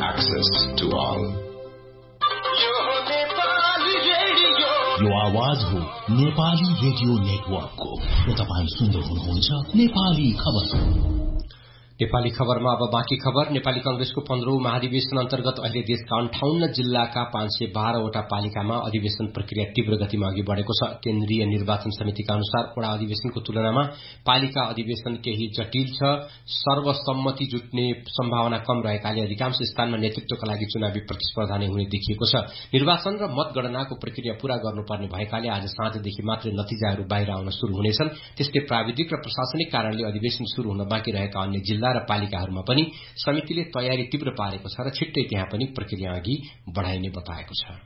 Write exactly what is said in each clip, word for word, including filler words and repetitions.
access to all. यो आवाज हो नेपाली रेडियो नेटवर्कको र तपाईं सुन्दै हुनुहुन्छ नेपाली खबर। नेपाली खबरमा अब बाँकी खबर। नेपाली कांग्रेसको पन्ध्रौं महाधिवेशन अन्तर्गत अहिले देशका अन्ठाउन्न जिल्लाका पाँच सय बाह्रवटा पालिकामा अधिवेशन प्रक्रिया तीव्र गतिमा अघि बढ़ेको छ। केन्द्रीय निर्वाचन समितिका अनुसार वडा अधिवेशनको तुलनामा पालिका अधिवेशन केही जटिल छ। सर्वसम्मति जुट्ने सम्भावना कम रहेकाले अधिकांश स्थानमा नेतृत्वका लागि चुनावी प्रतिस्पर्धा नै हुने देखिएको छ। निर्वाचन र मतगणनाको प्रक्रिया पूरा गर्नुपर्ने भएकाले आज साँझदेखि मात्रै नतिजाहरू बाहिर आउन शुरू हुनेछन्। त्यस्तै प्राविधिक र प्रशासनिक कारणले अधिवेशन शुरू हुन बाँकी रहेका अन्य जिल्ला र पालिकाहरूमा पनि समितिले तयारी तीव्र पारेको छ र छिट्टै त्यहाँ पनि प्रक्रिया अघि बढ़ाइने बताएको छ।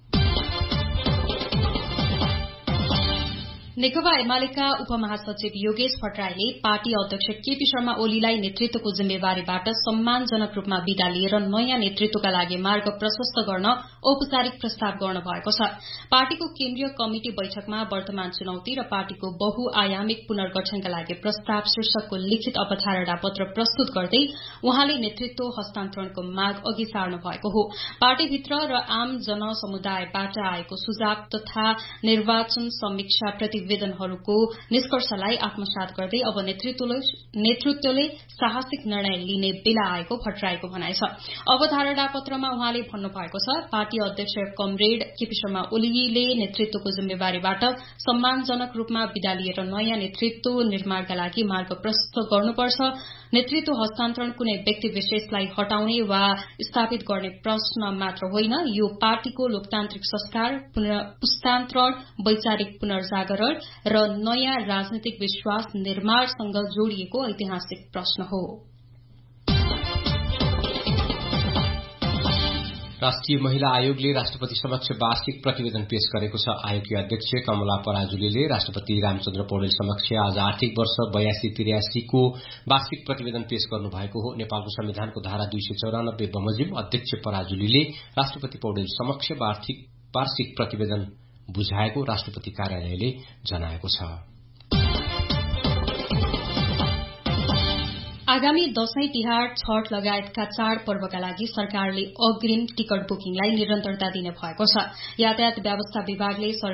नेकपा एमालेका उपमहासचिव योगेश भट्टराईले पार्टी अध्यक्ष केपी शर्मा ओलीलाई नेतृत्वको जिम्मेवारीबाट सम्मानजनक रूपमा विदा लिएर नयाँ नेतृत्वका लागि मार्ग प्रशस्त गर्न औपचारिक प्रस्ताव गर्नु भएको छ। पार्टीको केन्द्रीय कमिटि बैठकमा वर्तमान चुनौती र पार्टीको बहुआयामिक पुनर्गठनका लागि प्रस्ताव शीर्षकको लिखित अवधारणा पत्र प्रस्तुत गर्दै उहाँले नेतृत्व हस्तान्तरणको माग अघि सार्नु भएको हो। पार्टीभित्र र आम जनसमुदायबाट आएको सुझाव तथा निर्वाचन समीक्षा प्रति वेदनहरूको निष्कर्षलाई आत्मसात गर्दै अब नेतृत्वले नेतृत्वले साहसिक निर्णय लिने बेला आएको भट्टराईको भनाइ छ। अवधारणा पत्रमा उहाँले भन्नुभएको छ, पार्टी अध्यक्ष कमरेड केपी शर्मा ओलीले नेतृत्वको जिम्मेवारीबाट सम्मानजनक रूपमा विदा लिएर नयाँ नेतृत्व निर्माणका लागि मार्ग प्रशस्त गर्नुपर्छ। नेतृत्व हस्तान्तरण कुनै व्यक्ति विशेषलाई हटाउने वा स्थापित गर्ने प्रश्न मात्र होइन, यो पार्टीको लोकतान्त्रिक संस्कार, पुस्तान्तरण, वैचारिक पुनर्जागरण र नयाँ राजनीतिक विश्वास निर्माणसँग जोडिएको ऐतिहासिक प्रश्न हो। राष्ट्रिय महिला आयोगले राष्ट्रपति समक्ष वार्षिक प्रतिवेदन पेश गरेको छ। आयोगकी अध्यक्ष कमला पराजुलीले राष्ट्रपति रामचन्द्र पौडेल समक्ष आज आर्थिक वर्ष बयासी त्रियासीको वार्षिक प्रतिवेदन पेश गर्नु भएको हो। नेपालको संविधानको धारा दुई सय चौरानब्बे बमोजिम अध्यक्ष पराजुलीले राष्ट्रपति पौडेल समक्ष वार्षिक प्रतिवेदन बुझाएको राष्ट्रपति कार्यालयले जनाएको छ। आगामी दशैं तिहार छठ लगायतका चाड पर्वका लागि सरकारले अग्रिम टिकट बुकिङलाई निरन्तरता दिने भएको छ। यातायात व्यवस्था विभागले